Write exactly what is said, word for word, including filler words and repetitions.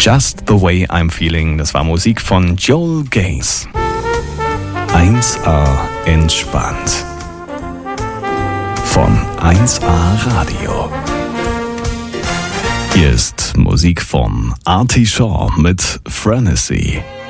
Just the Way I'm Feeling, das war Musik von Joel Gaze. eins A entspannt. Von eins A Radio. Hier ist Musik von Artie Shaw mit Frenesy.